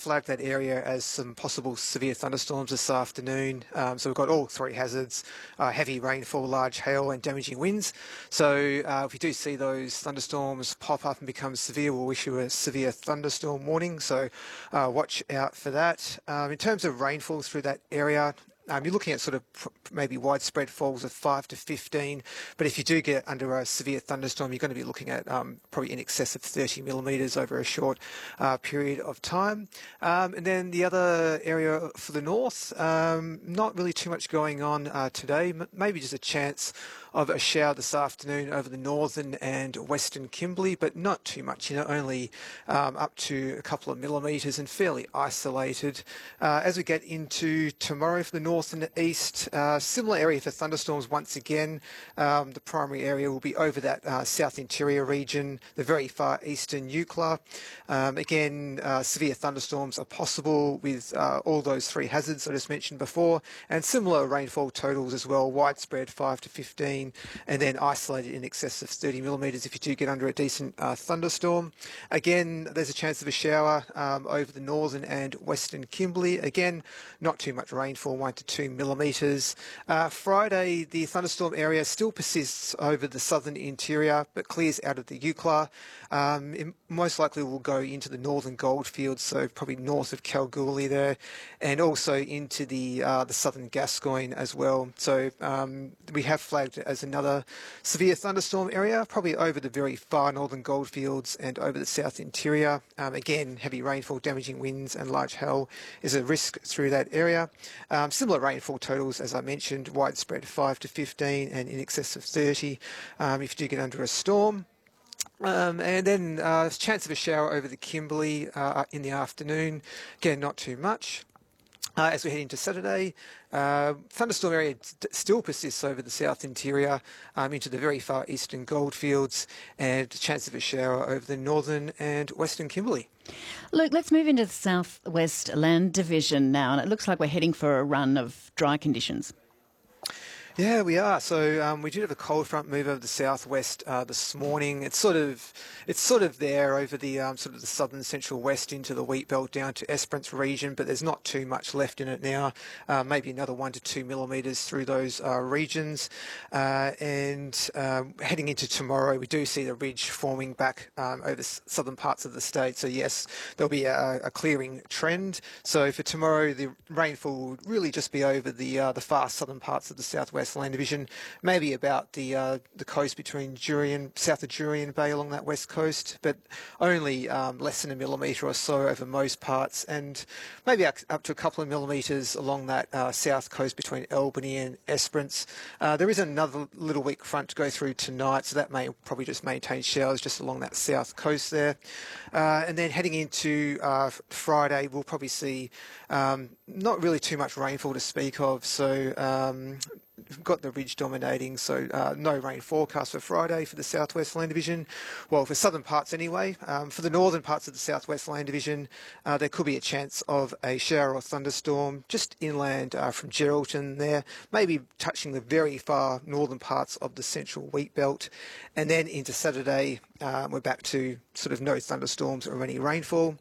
flagged that area as some possible severe thunderstorms this afternoon. So we've got all three hazards: heavy rainfall, large hail, and damaging winds. So if you do see those thunderstorms pop up and become severe, we'll issue a severe thunderstorm warning. So watch out for that. In terms of rainfall through that area, you're looking at sort of maybe widespread falls of 5 to 15, but if you do get under a severe thunderstorm, you're going to be looking at probably in excess of 30 millimetres over a short period of time. And then the other area for the north, not really too much going on today, maybe just a chance of a shower this afternoon over the northern and western Kimberley, but not too much, only up to a couple of millimetres and fairly isolated. As we get into tomorrow for the north and the east, similar area for thunderstorms once again. The primary area will be over that south interior region, the very far eastern Eucla. Again, severe thunderstorms are possible with all those three hazards I just mentioned before, and similar rainfall totals as well, widespread 5 to 15, and then isolated in excess of 30 millimetres if you do get under a decent thunderstorm. Again, there's a chance of a shower over the northern and western Kimberley. Again, not too much rainfall, 1 to 2 millimetres. Friday, the thunderstorm area still persists over the southern interior, but clears out of the Eucla. It most likely will go into the northern goldfields, so probably north of Kalgoorlie there, and also into the southern Gascoyne as well. So we have flagged it as another severe thunderstorm area, probably over the very far northern goldfields and over the south interior. Again, heavy rainfall, damaging winds and large hail is a risk through that area. Similar rainfall totals, as I mentioned, widespread 5 to 15 and in excess of 30 if you do get under a storm. And then chance of a shower over the Kimberley in the afternoon. Again, not too much. As we head into Saturday, thunderstorm area still persists over the south interior into the very far eastern goldfields, and a chance of a shower over the northern and western Kimberley. Luke, let's move into the southwest land division now, and it looks like we're heading for a run of dry conditions. Yeah, we are. So we did have a cold front move over the southwest this morning. It's sort of there over the sort of the southern central west into the wheat belt down to Esperance region, but there's not too much left in it now. Maybe another 1 to 2 millimetres through those regions. And heading into tomorrow, we do see the ridge forming back over southern parts of the state. So yes, there'll be a clearing trend. So for tomorrow, the rainfall will really just be over the far southern parts of the southwest land division, maybe about the coast between south of Jurien Bay along that west coast, but only less than a millimetre or so over most parts, and maybe up to a couple of millimetres along that south coast between Albany and Esperance. There is another little weak front to go through tonight, so that may probably just maintain showers just along that south coast there. And then heading into Friday, we'll probably see not really too much rainfall to speak of, so we've got the ridge dominating, so no rain forecast for Friday for the southwest land division. Well, for southern parts anyway. For the northern parts of the southwest land division, there could be a chance of a shower or thunderstorm just inland from Geraldton there, maybe touching the very far northern parts of the central wheat belt. And then into Saturday, we're back to sort of no thunderstorms or any rainfall.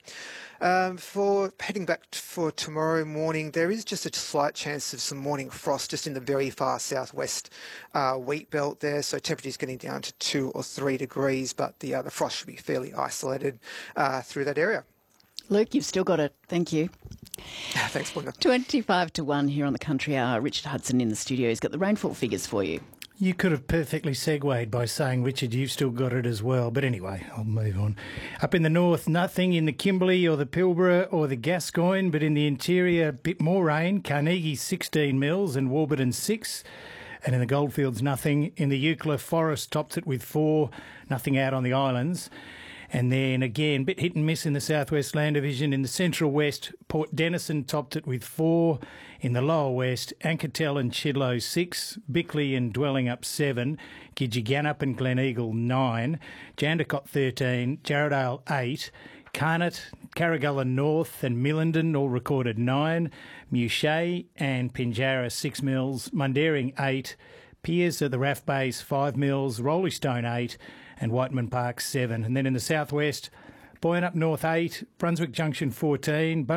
For heading back for tomorrow morning, there is just a slight chance of some morning frost just in the very far southwest wheat belt there. So temperatures getting down to 2 or 3 degrees, but the frost should be fairly isolated through that area. Luke, you've still got it. Thank you. Thanks, Belinda. 25 to 1 here on the Country Hour. Richard Hudson in the studio has got the rainfall figures for you. You could have perfectly segued by saying, Richard, you've still got it as well. But anyway, I'll move on. Up in the north, nothing in the Kimberley or the Pilbara or the Gascoyne, but in the interior, a bit more rain. Carnegie 16 mils and Warburton 6. And in the goldfields, nothing. In the Eucla, Forest tops it with 4. Nothing out on the islands. And then again, bit hit and miss in the southwest land division. In the central west, Port Denison topped it with 4. In the lower west, Anketel and Chidlow 6. Bickley and Dwelling up 7. Gidgegannup and Gleneagle 9. Jandakot 13. Jarradale 8. Carnot, Carragalla North and Millenden all recorded 9. Muchet and Pinjarra 6 mils. Mundaring 8. Piers at the Raff Base 5 mils. Roleystone 8. And Whiteman Park 7. And then in the southwest, Boyne up north 8, Brunswick Junction 14,